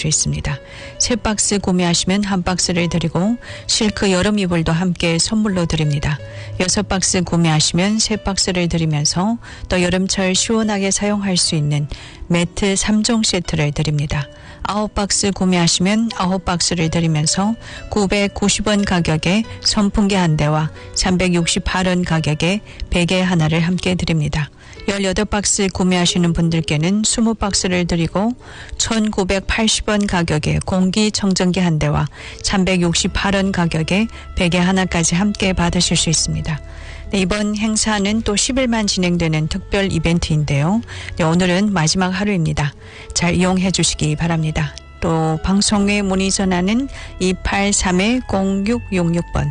수 있습니다. 3박스 구매하시면 1박스를 드리고 실크 여름 이불도 함께 선물로 드립니다. 6박스 구매하시면 3박스를 드리면서 또 여름철 시원하게 사용할 수 있는 매트 3종 세트를 드립니다. 9박스 구매하시면 9박스를 드리면서 990원 가격에 선풍기 한 대와 368원 가격에 베개 하나를 함께 드립니다. 18박스 구매하시는 분들께는 20박스를 드리고 1,980원 가격에 공기청정기 한 대와 368원 가격에 베개 하나까지 함께 받으실 수 있습니다. 네, 이번 행사는 또 10일만 진행되는 특별 이벤트인데요. 네, 오늘은 마지막 하루입니다. 잘 이용해 주시기 바랍니다. 또 방송 외 문의 전화는 283-0666번,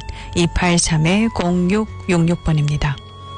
283-0666번입니다.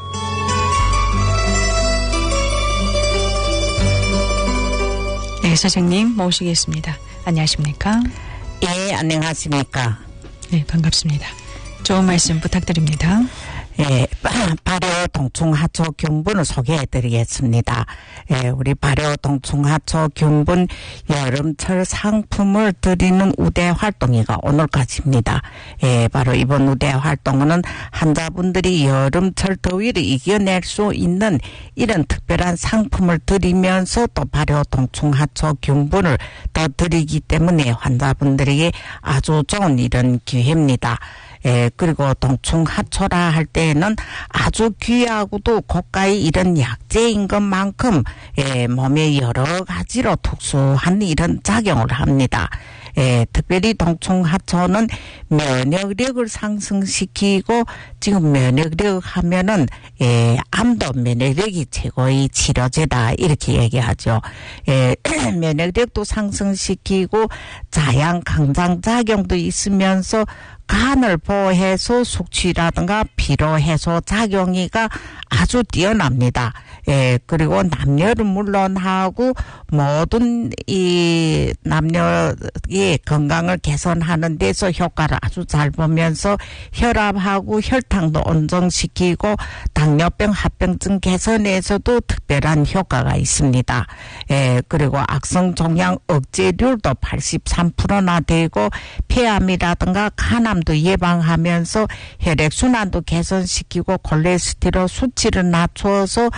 네, 선생님 모시겠습니다. 안녕하십니까? 예, 안녕하십니까? 네, 반갑습니다. 좋은 말씀 부탁드립니다. 예, 발효 동충하초 균분을 소개해드리겠습니다. 예, 우리 발효 동충하초 균분 여름철 상품을 드리는 우대 활동이가 오늘까지입니다. 예, 바로 이번 우대 활동은 환자분들이 여름철 더위를 이겨낼 수 있는 이런 특별한 상품을 드리면서 또 발효 동충하초 균분을 더 드리기 때문에 환자분들에게 아주 좋은 이런 기회입니다. 예, 그리고 동충하초라 할 때에는 아주 귀하고도 고가의 이런 약재인 것만큼, 예, 몸에 여러 가지로 특수한 이런 작용을 합니다. 예, 특별히 동충하초는 면역력을 상승시키고 지금 면역력 하면은 예, 암도 면역력이 최고의 치료제다 이렇게 얘기하죠. 예, 면역력도 상승시키고 자양 강장 작용도 있으면서 간을 보호해서 숙취라든가 피로 해소 작용이가 아주 뛰어납니다. 예, 그리고 남녀를 물론하고 모든 이 남녀의 건강을 개선하는 데서 효과를 아주 잘 보면서 혈압하고 혈당도 온정시키고 당뇨병, 합병증 개선에서도 특별한 효과가 있습니다. 예, 그리고 악성 종양 억제율도 83%나 되고 폐암이라든가 간암도 예방하면서 혈액순환도 개선시키고 콜레스테롤 수치를 낮춰서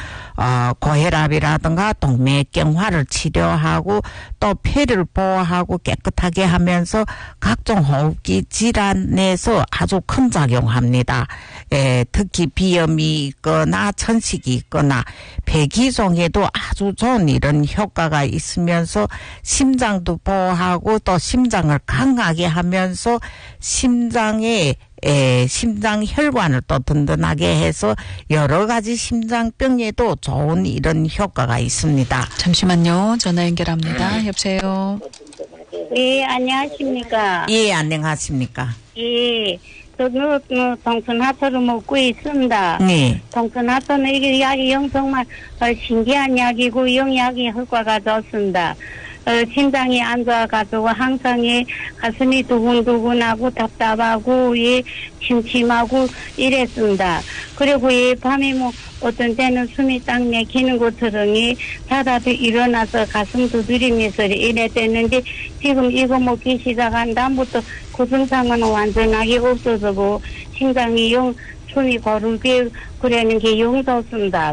고혈압이라든가 동맥경화를 치료하고 또 폐를 보호하고 깨끗하게 하면서 각종 호흡기 질환에서 아주 큰 작용합니다. 예, 특히 비염이 있거나 천식이 있거나 폐기종에도 아주 좋은 이런 효과가 있으면서 심장도 보호하고 또 심장을 강하게 하면서 심장에 심장 혈관을 또 든든하게 해서 여러 가지 심장병에도 좋은 이런 효과가 있습니다. 잠시만요. 전화 연결합니다. 여보세요. 예, 안녕하십니까? 예, 안녕하십니까? 예, 저는 동순하초를 먹고 있습니다. 네. 동순하초는 이게 약이 정말 신기한 약이고 영약이 효과가 좋습니다. 심장이 안 좋아가지고 항상 가슴이 두근두근하고 답답하고 침침하고 이랬습니다. 그리고 밤에 어떤 때는 숨이 딱 막히는 것처럼 자다도 일어나서 가슴 두드리면서 이랬었는데 지금 이거 먹기 시작한 다음부터 그 증상은 완전하게 없어지고 심장이 숨이 고르게 그러는 게 좋습니다.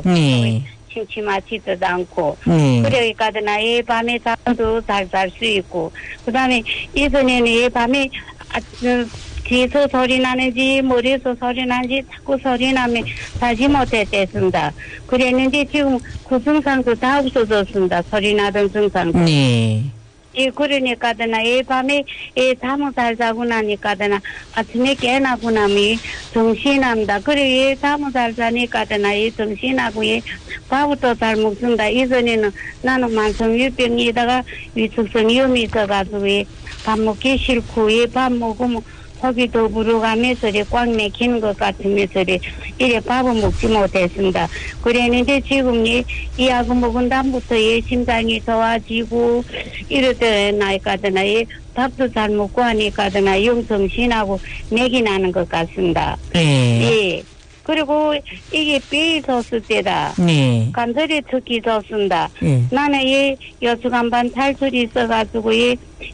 침침하지도 않고 그러니까 나 밤에 잠도 잘 잘 수 있고 그다음에 이전에는 밤에 귀에서 소리 나는지 머리에서 소리 나는지 자꾸 소리 나면 자지 못했습니다. 그랬는데 지금 그 증상도 다 없어졌습니다. 소리 나던 증상도. 예, 그러니까 나 밤에 잠을 잘 자고 나니까 나 아침에 깨나고 나면 정신납니다. 그래 잠을 잘 자니까 나 정신하고 밥부터 잘 먹습니다. 이전에는 나는 만성질병에다가 위축성 위험이 있어가지고 밥 먹기 싫고 밥 먹으면 속이 더 불어가면서 꽉 막히는 것 같으면서 이래 밥을 먹지 못했습니다. 그랬는데 지금 이 약을 먹은 다음부터 심장이 좋아지고 이러더나니까 밥도 잘 먹고 하니까 영정신하고 맥이 나는 것 같습니다. 예. 그리고 이게 뼈에 섰을 때다. 관절이 특히 좋습니다. 나는 여수간반 탈출이 있어가지고